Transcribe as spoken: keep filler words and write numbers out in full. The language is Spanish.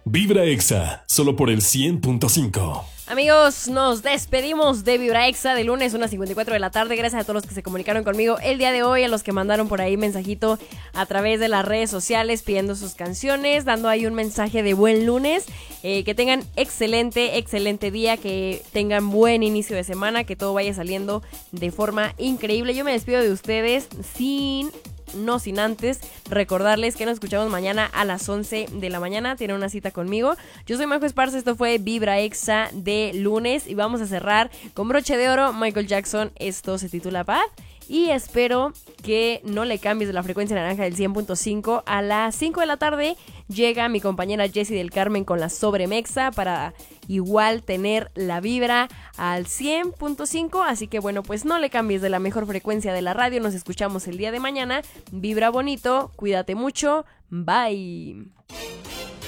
Vibra Exa, solo por el cien punto cinco. Amigos, nos despedimos de Vibra Exa de lunes, una cincuenta y cuatro de la tarde. Gracias a todos los que se comunicaron conmigo el día de hoy, a los que mandaron por ahí mensajito a través de las redes sociales pidiendo sus canciones, dando ahí un mensaje de buen lunes. Eh, que tengan excelente, excelente día, que tengan buen inicio de semana, que todo vaya saliendo de forma increíble. Yo me despido de ustedes sin... No sin antes recordarles que nos escuchamos mañana a las once de la mañana. Tienen una cita conmigo. Yo soy Majo Esparza, esto fue Vibra Exa de lunes. Y vamos a cerrar con broche de oro, Michael Jackson. Esto se titula Bad. Y espero que no le cambies de la frecuencia naranja del cien punto cinco. A las cinco de la tarde llega mi compañera Jessie del Carmen con la Sobremexa para igual tener la vibra al cien punto cinco. Así que bueno, pues no le cambies de la mejor frecuencia de la radio. Nos escuchamos el día de mañana. Vibra bonito, cuídate mucho. Bye.